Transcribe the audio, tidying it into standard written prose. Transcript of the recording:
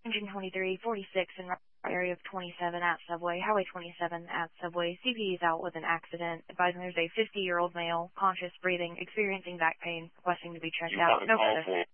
Engine 2346 in area of 27 at Subway, Highway 27 at Subway. CP is out with an accident. Advising there's a 50-year-old male, conscious, breathing, experiencing back pain, requesting to be checked out. No further.